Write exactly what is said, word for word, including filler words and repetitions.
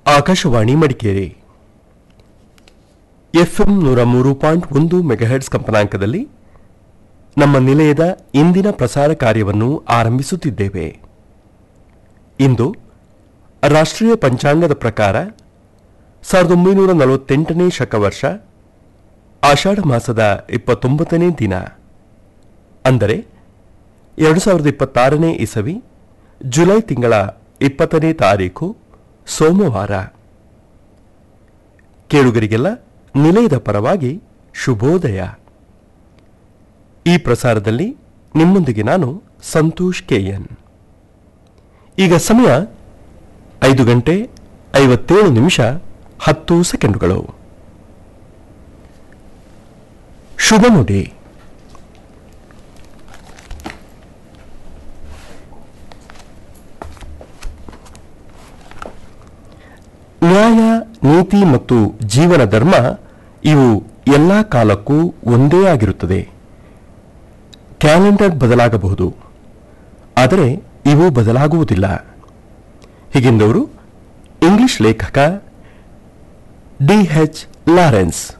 Akashvani Madikeri FM ನೂರ ಮೂರು point ಒಂದು ಮೆಗಾಹೆರ್ಟ್ಸ್ ಕಂಪನಾಂಕದಲ್ಲಿ ನಮ್ಮ ನಿಲಯದ ಇಂದಿನ ಪ್ರಸಾರ ಕಾರ್ಯವನ್ನು ಆರಂಭಿಸುತ್ತಿದ್ದೇವೆ. ಇಂದು ರಾಷ್ಟ್ರೀಯ ಪಂಚಾಂಗದ ಪ್ರಕಾರ ಸಾವಿರದ ಒಂಬೈನೂರ ನಲವತ್ತೆಂಟನೇ ಶಕವರ್ಷ ಆಷಾಢ ಮಾಸದ ಇಪ್ಪತ್ತೊಂಬತ್ತನೇ ದಿನ, ಅಂದರೆ ಎರಡು ಸಾವಿರದ ಇಪ್ಪತ್ತಾರನೇ ಇಸವಿ ಜುಲೈ ತಿಂಗಳ ಇಪ್ಪತ್ತನೇ ತಾರೀಖು ಸೋಮವಾರ. ಕೇಳುಗರಿಗೆಲ್ಲ ನಿಲಯದ ಪರವಾಗಿ ಶುಭೋದಯ. ಈ ಪ್ರಸಾರದಲ್ಲಿ ನಿಮ್ಮೊಂದಿಗೆ ನಾನು ಸಂತೋಷ್ ಕೆಎನ್. ಈಗ ಸಮಯ ಐದು ಗಂಟೆ ಐವತ್ತೇಳು ನಿಮಿಷ ಹತ್ತು ಸೆಕೆಂಡುಗಳು. ಶುಭ ನುಡಿ. ನ್ಯಾಯ, ನೀತಿ ಮತ್ತು ಜೀವನ ಧರ್ಮ ಇವು ಎಲ್ಲ ಕಾಲಕ್ಕೂ ಒಂದೇ ಆಗಿರುತ್ತದೆ. ಕ್ಯಾಲೆಂಡರ್ ಬದಲಾಗಬಹುದು, ಆದರೆ ಇವು ಬದಲಾಗುವುದಿಲ್ಲ. ಹೀಗೆಂದವರು ಇಂಗ್ಲಿಷ್ ಲೇಖಕ ಡಿ ಎಚ್ ಲಾರೆನ್ಸ್.